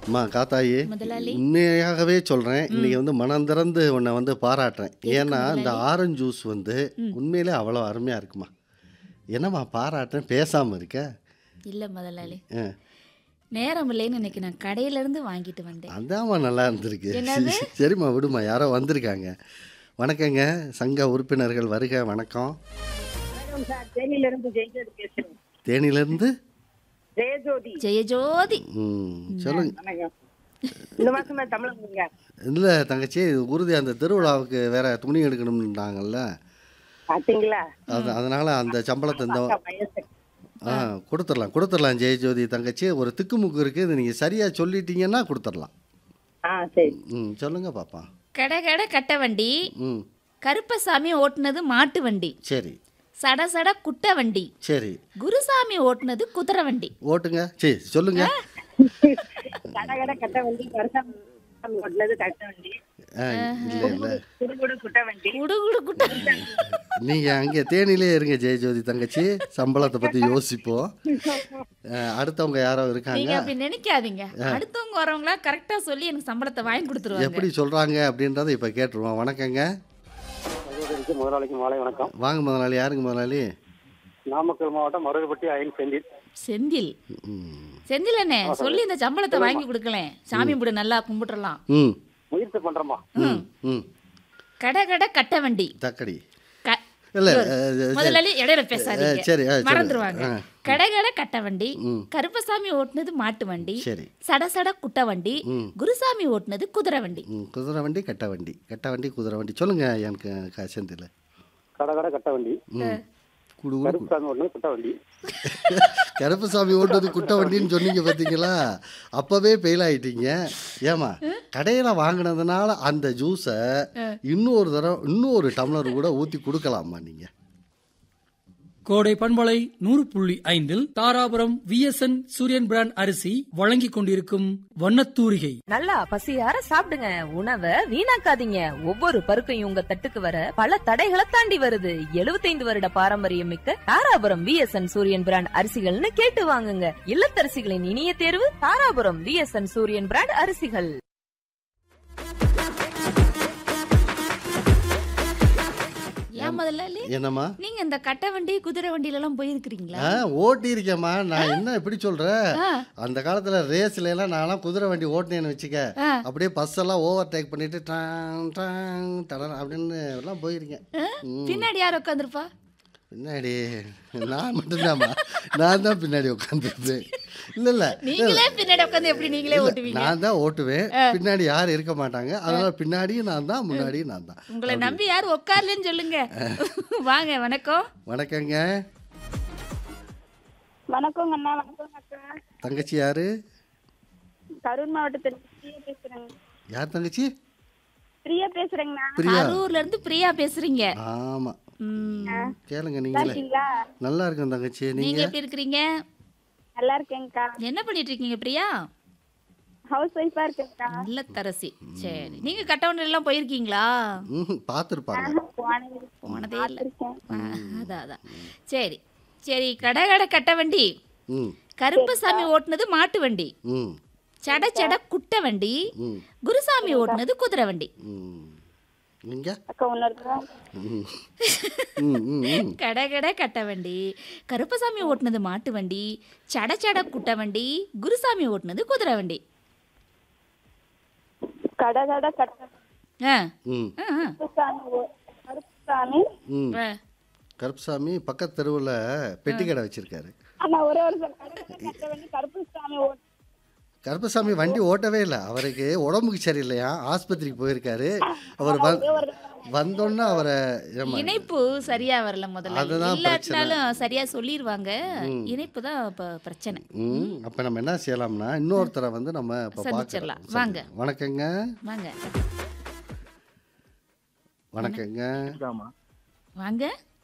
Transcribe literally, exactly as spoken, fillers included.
அம்மா காத்தாயி, முதலாளி. உண்மையாகவே சொல்றேன். ம். இன்னைக்கு வந்து மனம் திறந்து உன்னை வந்து பாராட்டுறேன். எதுக்கு ஏன்னா, இந்த முதலாளி? ஆரஞ்சு ஜூஸ் வந்து ம். உண்மையிலே அவ்வளோ அருமையா இருக்கும்மா. என்னம்மா பாராட்டுறேன் பேசாம இருக்க? இல்ல முதலாளி. அ. நேரம் இல்லைன்னு இன்னைக்கு நான் கடையில இருந்து வாங்கிட்டு வந்தேன். அதாம்மா நல்லா இருந்திருக்கு. என்னது? சரிம்மா விடும்மா. யாரோ வந்திருக்காங்க. வணக்கங்க. சங்க உறுப்பினர்கள் வருக. வணக்கம். வணக்கம் சார். தேனியிலிருந்து ஜெயஜோதி பேசுறேன். தேனியிலேருந்து? ஜெயஜோதி. ஜெயஜோதி. ம். சொல்லுங்க. வணக்கம். இந்த மாசமா தமிழங்க. இல்ல தங்கச்சி, உறுதி அந்த திருவிழாவுக்கு வேற துணி எடுக்கணும்னாங்கல்ல. பாத்தீங்களா? அது அதனால அந்த சம்பளத்தை இந்த அக்கா வயசு. ஆ கொடுத்துடலாம் கொடுத்துடலாம் ஜெயஜோதி தங்கச்சி. ஒரு திக்குமுக்கு இருக்குது. இது நீங்கள் சரியாக சொல்லிட்டீங்கன்னா கொடுத்துடலாம். ஆ சரி. ம் சொல்லுங்க பாப்பா. கடை கடை கட்ட வண்டி, ம் கருப்பசாமி ஓட்டுனது மாட்டு வண்டி, சரி சட சட குட்டை வண்டி, சரி குருசாமி ஓட்டுனது குதிரை வண்டி. ஓட்டுங்க. சரி சொல்லுங்க. கடை கடை கட்ட வண்டி, கருசாமி ஓட்டுனது கட்ட வண்டி, ஆ இல்லை இல்லை குடுகுடு குட்ட வண்டி. குடுகுடு குட்டை. நீங்கள் அங்கே தேனிலே இருங்க ஜெயஜோதி தங்கச்சி. சம்பளத்தை பற்றி யோசிப்போம். ஆ, அடுத்தவங்க யாரோ இருக்காங்க. நீங்க அப்படி நினைக்காதீங்க. அடுத்தவங்க வரவங்களா கரெக்டா சொல்லி எனக்கு சம்பளத்தை வாங்கி கொடுத்துருவாங்க. எப்படி சொல்கிறாங்க அப்படின்றத இப்போ கேட்டுருவோம். வணக்கங்க. சகோதரிக்கு முதலாளிக்கு மாலை வணக்கம். வாங்க முதலாளி. யாருங்க முதலாளி? நாமக்கல் மாவட்டம் மருதுப்பட்டி ஐன் செந்தில். செந்தில். ம் செந்தில் அண்ணே சொல்லி இந்த சம்பளத்தை வாங்கி கொடுக்கலேன். சாமி கும்பிடு நல்லா கும்பிட்டுறலாம். ம் முயற்சி பண்றோமா? ம் ம் கடை கடை கட்ட வண்டி. தக்கடி க- இல்லை முதலாளி இடையில பேசாதீங்க. சரி ஆ, சொல்லு. மறந்துருவாங்க. ஆ, கடை கடை கட்ட வண்டி, ம். கருப்பசாமி ஓட்டுனது மாட்டு வண்டி, சரி சட சட குட்டை வண்டி, ம். குருசாமி ஓட்டுனது குதிரை வண்டி. ம் குதிரை வண்டி கட்ட வண்டி கட்ட வண்டி குதிரை வண்டி சொல்லுங்க. எனக்கு க- செந்தில். கடை கடை கட்ட வண்டி, ம் குடு குடு குடு. கருப்புசாமி ஒண்ணு குட்ட வண்டி. கருப்பசாமி ஓட்டுறது குட்டை வண்டின்னு சொன்னீங்க பார்த்தீங்களா? அப்போவே ஃபெயில் ஆயிட்டீங்க. ஏமா கடையில் வாங்கினதுனால அந்த ஜூஸை இன்னொரு தடவை இன்னொரு டம்ளர் கூட ஊற்றி கொடுக்கலாமா நீங்கள்? கோடை பண்பலை நூறு புள்ளி ஐந்தில் தாராபுரம் விஎஸ்என் சூரியன் பிராண்ட் அரிசி வழங்கிக் கொண்டிருக்கும் வண்ணத்தூரிகை. நல்லா பசியார சாப்பிடுங்க, உணவை வீணாக்காதீங்க. ஒவ்வொரு பருக்கையும் உங்க தட்டுக்கு வர பல தடைகளை தாண்டி வருது. எழுபத்தைந்து வருட பாரம்பரியம் மிக்க தாராபுரம் விஎஸ்என் சூரியன் பிராண்ட் அரிசிகள்னு கேட்டு வாங்குங்க. இல்லத்தரசிகளின் இனிய தேர்வு தாராபுரம் விஎஸ்என் சூரியன் பிராண்ட் அரிசிகள். ஏன் முதலாளி என்னம்மா? நீங்க இந்த கட்டை வண்டி குதிரை வண்டியில எல்லாம் போயிருக்கிறீங்களா? ஆ ஓட்டியிருக்கேம்மா. நான் என்ன எப்படி சொல்கிறேன்? ஆ, அந்த காலத்தில் ரேஸ்ல எல்லாம் நான்லாம் குதிரை வண்டி ஓட்டினேன்னு வச்சுக்க. ஆ. அப்படியே பஸ் எல்லாம் ஓவர் டேக் பண்ணிட்டு டாங் டாங் டடன் அப்படின்னு எல்லாம் போயிருக்கேன். ம். பின்னாடி யார் உட்காந்துருப்பா? பின்னாடி நான் மட்டும்தாம்மா. நான் தான் பின்னாடி உட்காந்துருப்பேன். இல்லை இல்லை நீங்களே பின்னாடி உட்காந்து எப்படி நீங்களே ஓட்டுவீங்க? நான் தான் ஓட்டுவேன். பின்னாடி யாரும் இருக்க மாட்டாங்க. அதனால பின்னாடியும் நான் தான், முன்னாடியும் நான் தான். உங்களை நம்பி யாரும் உட்கார்லன்னு சொல்லுங்க. வாங்க. வணக்கம். வணக்கங்க. வணக்கம் அண்ணா. வணக்கம் அக்கா. தங்கச்சி யாரு? கரூர் மாவட்டத்தில் பிரியா பேசுறேங்க. யார் தங்கச்சி? பிரியா பேசுறேங்கண்ணா. பிரியா. கரூர்ல இருந்து பிரியா பேசுறீங்க. ஆமா ம், கேளுங்க நீங்களே. இருக்கீங்களா? நல்லா இருக்கேன் தங்கச்சி. நீங்க நீங்க? எப்படி இருக்கிறீங்க? நல்லா இருக்கேங்கக்கா. என்ன பண்ணிட்டு இருக்கீங்க பிரியா? ஹவுஸ் ஒய்ஃபா இருக்கேங்கக்கா. நல்ல தரசி. சரி, நீங்க கட்டவண்டில எல்லாம் போயிருக்கீங்களா? ம் பார்த்துருப்பாங்க. போனது போனதே இல்ல. இருக்கேன். ஆ, அதான் அதான். சரி சரி. கடை கடை கட்ட வண்டி, ம் கருப்பசாமி ஓட்டுனது மாட்டு வண்டி, ம் சட சட குட்டை வண்டி, ம் குருசாமி ஓட்டுனது குதிரை வண்டி. ம் நீங்க? அக்கா ஒன்னு ம் ம் ம் ம் கடை கடை கட்ட வண்டி, கருப்பசாமி ஓட்டுனது மாட்டு வண்டி, சட சட குட்டை வண்டி, குருசாமி ஓட்டுனது குதிரை வண்டி. கடை கடை கட்ட ஆ, ம் ஆ, ஆ. கருப்புசாமி ஓ- கருப்புசாமி. ம் ஆ. கருப்புசாமி பக்கத்து தெருவில் பெட்டி கடை வச்சிருக்காரு. அண்ணா ஒரே ஒரு சார். கடை கடை கட்ட வண்டி கருப்புசாமி ஓ- கருப்பசாமி வண்டி ஓட்டவே இல்லை. அவருக்கு உடம்புக்கு சரியில்லையா, ஆஸ்பத்திரிக்கு போயிருக்காரு. அவர் வந் வந்தோன்னே அவரை ஏம்மா, இணைப்பு சரியா வரல முதல்ல. அதுதான் இல்லாட்டினாலும் சரியா சொல்லிடுவாங்க. இணைப்பு தான் இப்ப பிரச்சனை. ம் அப்போ நம்ம என்ன செய்யலாம்னா இன்னொருத்தரை வந்து நம்ம இப்போ சந்திச்சிடலாம். பார்க்கலாம். வாங்க. வணக்கங்க. வாங்க வணக்கங்க. ஆமா. வாங்க.